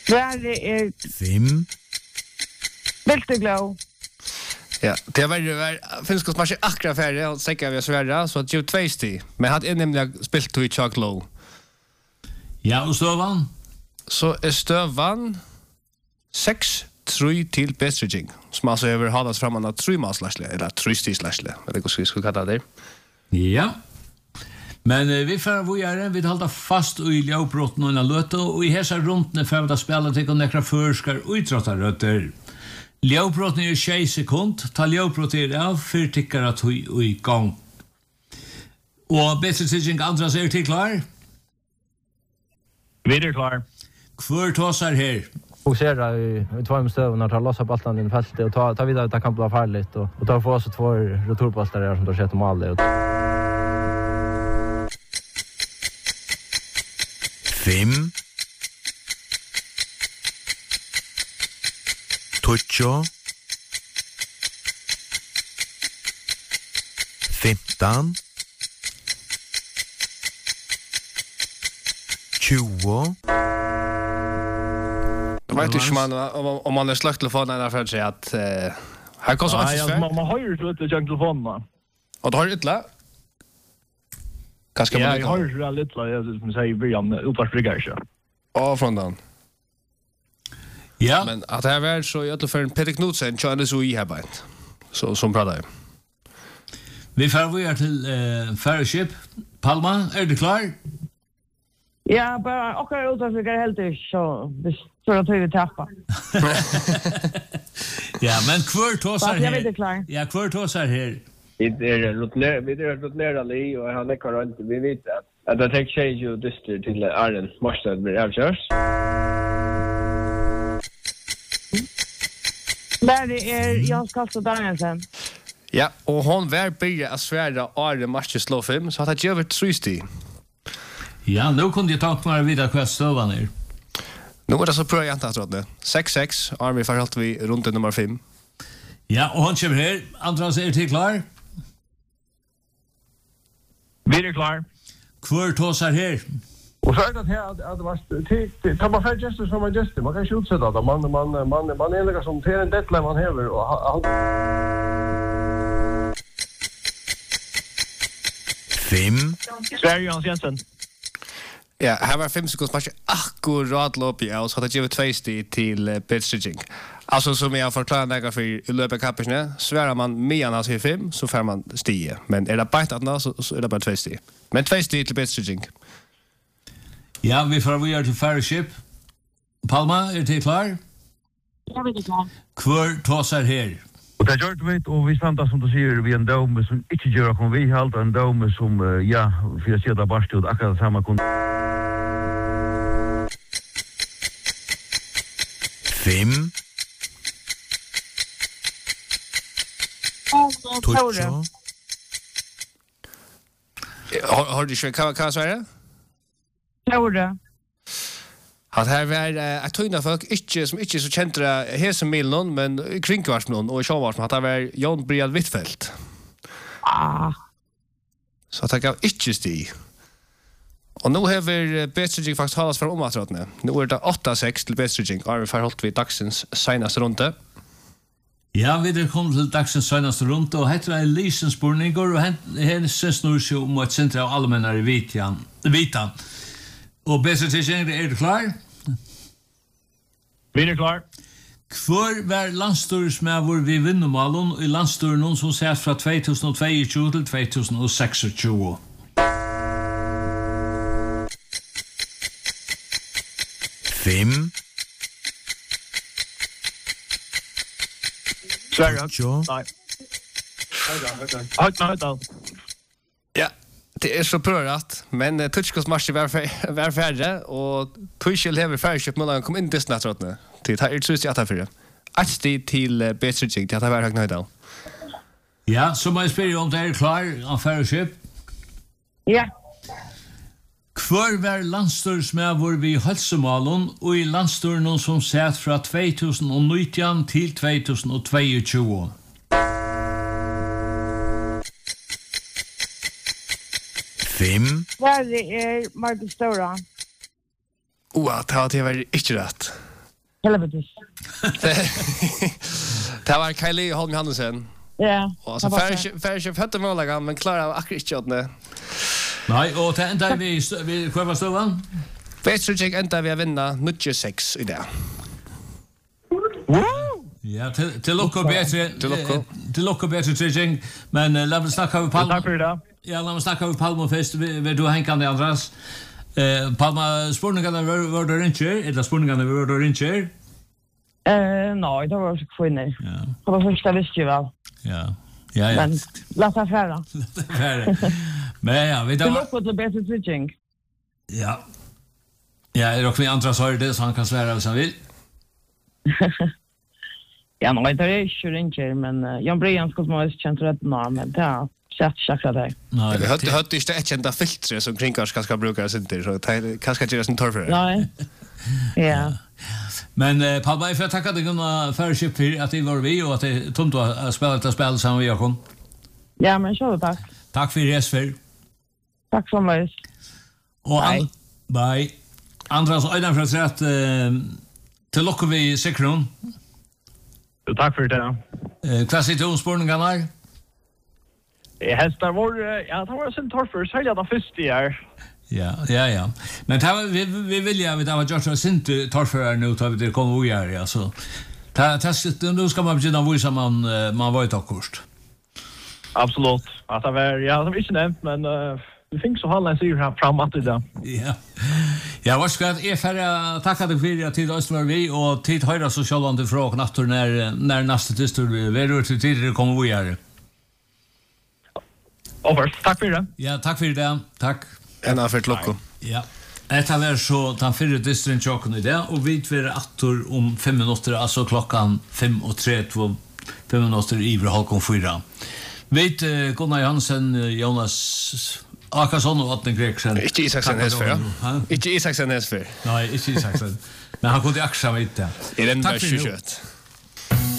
Sverige 5. Bilteglow. Ja, det var finska smash akra färre och säkert vi Sverige så att ju 2 sti. Men hade nämligen spilt to Chuck Low. Ja, och Stövan? Så är Stövan 6-3 till Bestridging. Som alltså över halas framan att 3 maslashle eller 3 stislashle. Jag vet inte hur ska kalla det. Ja. Men vi får göra vi hålla fast i Ljåbrotten och en löte och i hela runden för att spela till några förskar utrottarrötter. Ljåbrotten är 6 sekund, ta Ljåbrotten av för tickar att i gång. Och Bestridging Andras är till klar? Vi är klar. Kvör tossar här. Fokusera i 2 stöven och ta lossa bollen in fältet och ta vidare att det kan bli farligt och ta få oss 2 returpass där som då sätter mål det. 5. Tuccio 15. 20. Det vet inte om man är slagt telefonen där för att säga att här kostar alltså svär. Man har ju lite junk telefonen man. Och då har du ytla? Kanske man jag har ju lite som säger början uppåtbryggar så. Ja, från den. Ja. Men att det här var så jag för en Peter Knudsen China så i här bänt. Så som pratar jag. Vi får till Fellowship. Palma, är du klar? Ja, bara och utanför helt så så att vi tappar. Ja, men kvör tossar här. Jag vet det klar. Ja, kvör tossar här. Vi är rutnerade Ali och han är karant. Vi vet att det tar change ju dyster till Arden måste bli avkörs. Där det är Jans Kasta Danielsen. Ja, och hon var börja att svära Arden match slå 5 så att det gör 3 sti. Ja, nu kunde jag ta några vidare kvart Stövan här. Nu är det så pröva jag tror det. 6-6 Army förhållt vi runt nummer 5. Ja, och han kommer här. Andras är till klar. Vi är klar. Kvör tossar här. Och så är det här att det var tar man för gester som man gester. Man kan ju utsätta det. Man är liksom som till en deadline man häver och 5. Sverige Jans Jensen. Ja, här var 5 sekunder match akkurat lopp i oss. Hade givit 2 sti till Bestridging. Alltså som jag förklarar några för i löpet kappisne, svärar man medan han säger 5 så får man stie. Men är det bara att så är det bara 2 sti. Men 2 sti till Bestridging. Ja, vi får göra till Fellowship. Palma, är du klar? Jag vet det klar. Kvör tossar här. och det gör det vet och vi stannar som du säger vi en dom som inte gör kom vi halt en dom som ja, för att se där bara stod akkurat samma kon 5. Tuccio. Har du ju kan svara? Tore. Att här var att tynna folk inte som inte så käntra här som Milnon men kringkvars någon och så var som att det var Jan Briad Wittfeldt. Så att jag gav inte sti. Och nu har vi Bestridging faktiskt hållas för omatrådne. Nu är det 8-6 till Bestridging. Och vi har hållit vid dagsens senaste runde. Ja, vi kom till dagsens senaste runde och heter det Lysenspurningar och här syns nu så om att centra av allmänna i Vitan. Och Bestridging, är du klar? Vi är klar. Kvör var landstorsmävor vid vinnermalen i landstoren som sett från 2022 till 2026. 5. Sverige. Nej. Högt. Ja, det är så prövat. Men Tutskos match var färre och Tuchel lever färgköp mellan kom in distna trotne. Det här är trust att för det. Att stig till Bestridging det har varit högt nöjd. Ja, så man spelar om det är klar av färgköp. Ja. Kvör var landstorsmävor vid Hölsemalen och i landstoren som sett från 2019 till 2022. 5. Där är Marcus Stora. Det var inte rätt. Helvetes. Det var Kylie Holm Johansen. Ja. Och så färg fötter målaga men klarar akkurat inte åtne. Nej, och det enda vi kvar var ståvan. Bestriching enda vi vinna 96 i det. Ja, till Loco bättre. Till Loco bättre Triching, men låt oss snacka med Palma. Tack för det. Ja, låt oss snacka med Palma först. Vi du hänkande Andreas. Palma spurningarna var där inte, eller spurningarna var där inte. Nej, det var så kvinnor. Ja. Det var första visste ju väl. Ja. Ja. Men låt oss färra. Men ja, vi Det då. låter det bättre switching. Ja. Ja, är också vi andra så det så han kan svära om han vill. Ja, nej, det är ju inte, men Jan Brian skulle man ju känt rätt nå, men det har sett chakra där. Nej, vi hade inte ett kända filter som kringars kanske brukar synter så det kanske göra sin torr för. Nej. Ja. Men Palma, för att tacka dig för ship för att det var vi och att det tomt att spela ett spel som vi har kom. Ja, men så tack. Tack för resfär. Tack så mycket. Och bye. Andras Øyden för att till lockar vi Sikron. Tack för det. Klassitonsspårningarna. Hästar var, ja, det var sin torfer, så jag den första är. Ja. Men vi vill ju att det var gjort så sint torfer nu tar vi det kommer vi göra så. Nu ska man begynna visa man var ett akkurst. Absolut. Att det var, ja, det var inte nämnt, men vi fick så hålla en syr här framåt i det. Ja. Ja, vad ska jag för tacka dig för att tid var vi och tid höra sociala frågor natur när nästa tisdag vi rör till tid det kommer vi göra. Tack för det. Ja, tack för det. Tack. En för Loco. Ja. Detta var så den förra distrikt chocken i det och vi tvär attor om 5 minuter alltså klockan 5:03 5 minuter i halvkom 4. Vet Gunnar Johansen, Jonas Akarsson och Atne Greksen. Inte Isaksen Hesfer. Inte Isaksen Hesfer. Nej, inte Isaksen. Men han kunde aksa med det. Är den där 28.